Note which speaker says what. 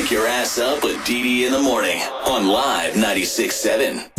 Speaker 1: Wake your ass up with Dee Dee in the morning on Live 96.7.